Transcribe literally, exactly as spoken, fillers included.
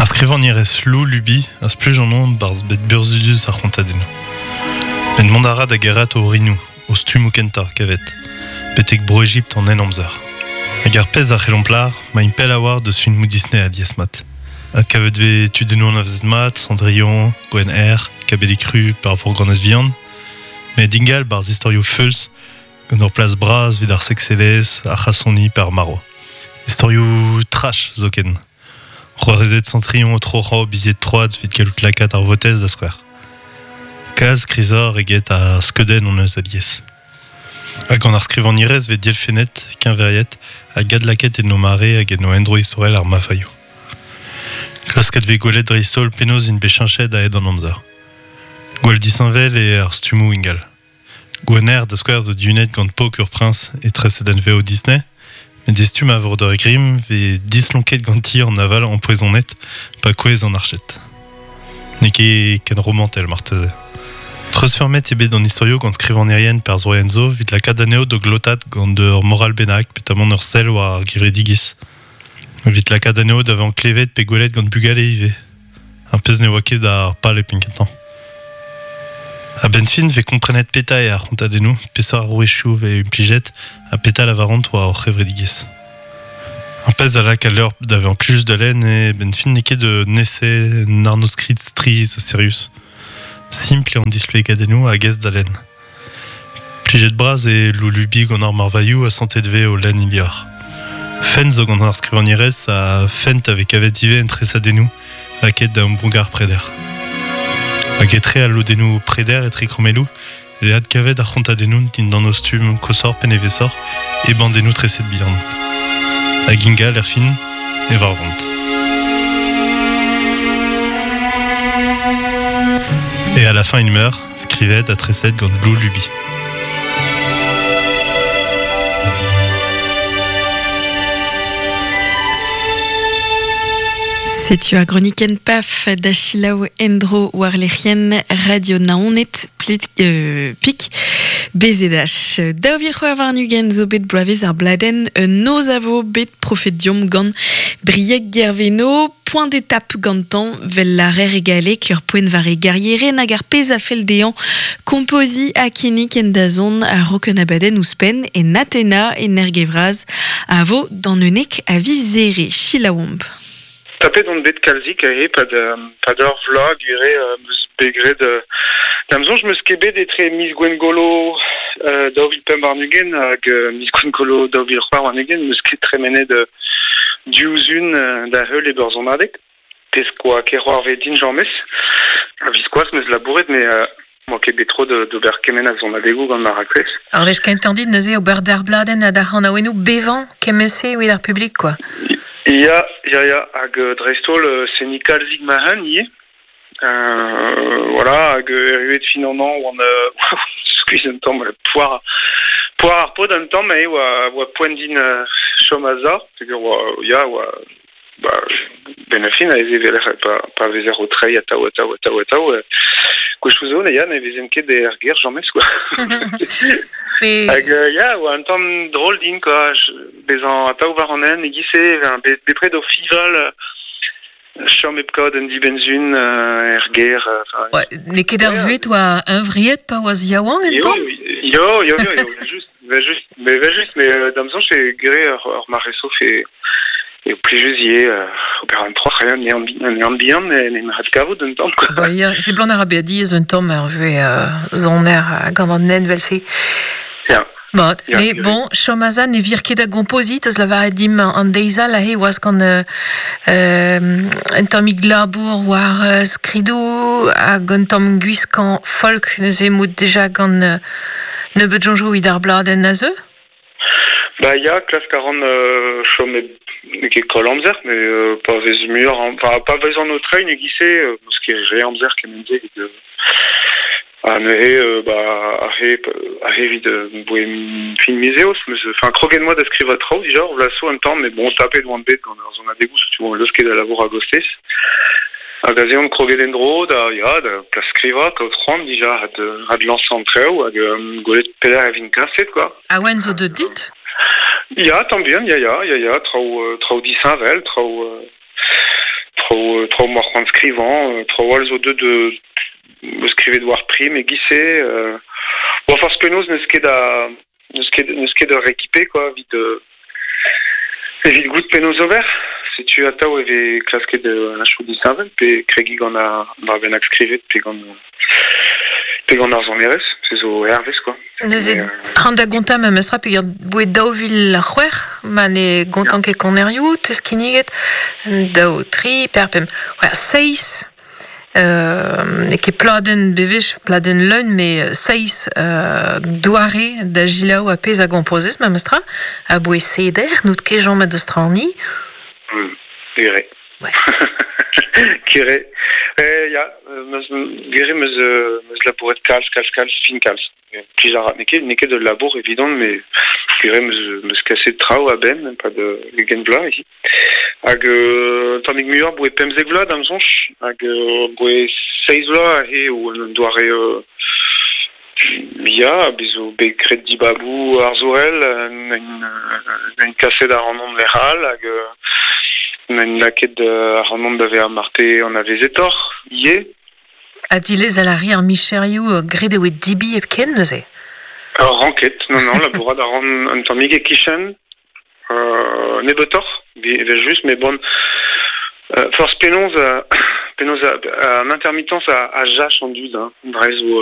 Ar skrivañ nirez lou lubi, az pluj an on barz bet burzudus ar c'hontadeno. Ben mandara da gerat o rinou, o stum o kenta, kavet. Betek bro Egypt an en amzer. Hag ar pez ar c'helomplar, ma impel a war deus un moudisne a dies mat. Ad kavet ve tudeno an avzet mat, Cendrillon, Gwen R, Kabeli Cru, par vor granez vihan. Me dingal barz historio feulz, gant ur plas braz vid ar sexelez, ar c'hassoni par maro. Historio trash zo ken. Roarezet Cendrillon o trojo bizet troad vid kalout lakat ar votez da skwer. Kaz krizor eget a skeudenn on eus a dies. Hag an ar skrivañ nirez vet dielfenet, kenveriet, a gad laket et no mare hag et no endro isorel ar mafaio. Klaskat ve gwelet dreistol penoz in bechanchet a ed an amzer. Gwell disanvel e ar stumou ingal. Gwener da skwer zo diunet gant pok ur prins e tresedenn veo Disney, met des stum a vor d'ar grim ve dislonket ganti an aval empoisonnet pa kouez an archet. Neke ken romantel marteze. Treusfermet ebe d'an historio gant skrivañ erien per Zorenzo vid la kadaneo do glotat gant ur moral benak petamant ur sel war ar givredigis. Vid la kadaneo d'avant klevet pe gwelet gant bugal e ive. Ar peus ne oa ket d'ar pal e pinketan. A benfin ve komprenet peta e ar c'hontadeno, peseurt ar rouechou ve umplijet a peta lavarant war ur c'hevredigis. Ar pez a lak a l'eur d'avant plus de laine e benfin neke de nese narnoskrit striz a serius. Simple an display gadeno a gez da laine. Plijet braz e loulubi gant ar marvaiou a santet ve o laine iliar. Fen zo gant ar skrivañ nirez a fent avek kavet ive entresadenou laket da umbrungar preder. Hag etre a lodenou preder etre kromelou e ad kavet ar c'hontadeno din d'an ostum kosor pen e vesor e bandenou treset bihan. Hag ingal er fin e var vont. Et à la fin il meurt, skrivet a treset gant lou lubi. Setu a groniken paf da chilaou endro war lec'hien radio naonet plit, euh, pik bezedach. Da ovir c'hoar varnugen zo bet bravez ar bladen un noz avo bet profetium gant brieg gerveno, point d'étape gantan vel la re regale kur poen vare garriere nag ar pez a fel dean kompozi a kinik en da zon a roken abaden ouspen en Athena en ergevraz avo dan unek a vizere chilaoumb. Tapet on bet kalzik a he pad pad ur vlog ire meus begret d'amzon je meus kebet etre mis gwengolo daouvil pem barnugen hag mis gwengolo daouvil c'hoar warnugen meus ket tremenet diouzun da heul e berzon adek peskoa ke c'hoar ve din jammes a viskoaz meus labouret me moi kebet tro d'ober kemen a zon adegou gant marakles. Alors vez kentandit neuze ober d'ar bladen a da c'han a wenou bevan kemese oe d'ar publik quoi. Ya, ya, ya, hag dreistol seni kalzik mahan, ie. Euh, voilà, hag eruet fin an an, oan skuiz un tamm, poar, poar ar pod un tamm, e oa, oa poen din chom a za, tegur oa, ya, oa, ba, ben a fin a eze veler pa, pa vezer o trei a tau, a tau, a tau, a tau, kouchouzo, ne ya, ne vezem ket de er ger jammes, quoi. Mais... Hag, ya, oa un tamm drôle din, quoi, bezan a tau var an en, egise, be, bepred o fival, chom epkod en di benzun, er ger... Ouais, ne ket ar vuet oa un vriet pa oaz yaouan en tamm? Yo, yo, yo, yo, va just, va just, mais va just, mais damzon che gre ur mareso fe... Et au plus jusier, au père trois rien ni en bien mais ni mat kavout d'un temps quoi. Bah ja, c'est blanc arabe dit un tom ar vuet zoner gant an nen velse. Ja. Bon, mais bon, chomazan ne vir ket a gomposit az lava dim an deiza la he oaz gant un tom iglabour war skridou a gant tom guiskan folk neuze mout deja gant ne bet jonjou id ar bladen a zeu? Bah ya, klas karan chom ne ket kol amzer, mais euh, pas vez mur, enfin pas vez an o trein e gise, euh, parce que j'ai amzer kemenze de a ne he euh, bah a he a he vid boe fin miseos, mais enfin krogen moi da skriva trao déjà, vla so un temps, mais bon tapé de bet gant ar zon a degous, tu vois, leus ket da labour a gostez. Hag a zeon kroget endro, da ya, da plas skriva, kaut c'hoant dija, had, had lansan treo, hag um, golet peder a vin kaset, quoi. A oen zo de dit? Ya, tambien, ya, ya, ya, ya, trao, trao disanvel, trao, trop, trop mort en scrivant, trop wall zo deux de, de scriver de war prime et guisser, euh, bon, parce que nous, ne ce qu'est da, ne ce qu'est, ne ce qu'est de rééquiper, quoi, vite de, vite goût de penos over. Si tu as tao avait clasqué de la chou d'Israël, puis Craigie en a, on a bien scrivé, puis on Puis on a en R S, c'est au R V S quoi. Nous est handa gonta me mesra puis bouet dauvil la chouer, mané gontan ke coneriou, te skiniget, dau tri perpem. Ouais, seis euh et qui pladen bevich pladen lun mais seis euh douaré d'agilao a pez a gomposes me mesra a bouet seder nous ke jean me de strani. Hmm, diré. Ouais. Kire. Eh ja, mes gere mes mes labouret calce calce calce fin calce. Puis j'arrête n'est n'est de labour évident mais kire mes mes casser de trao à ben même pas de genbla ici. Ag tamig muur boué pemzegla dans son ag boué seizla et ou on doit ré via biso becret di babou arzorel une une cassette à rendement leral ag une laquette de rendement d'avait à marté on avait zetor yé a dilez à l'arrière micheriou grede ou dibi epken neuze ranquette non non la bourrade à rendre un tamig et kitchen euh nebetor juste mais bon force pénonce pénonce en intermittence à à jache en dude hein réseau